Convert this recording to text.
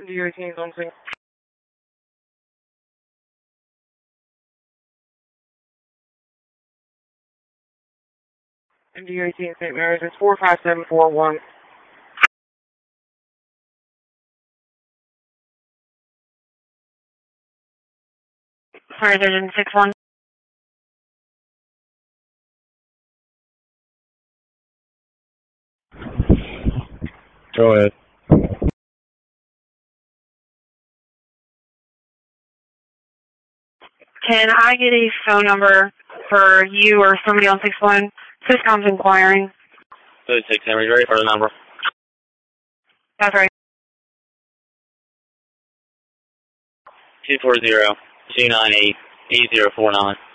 MD-18 something. MD-18 St. Mary's, it's 45741. Sorry, Vision 6-1. Go ahead. Can I get a phone number for you or somebody on 6-1? Syscom's inquiring. 36, Henry, ready for the number? That's right. 240-298-8049.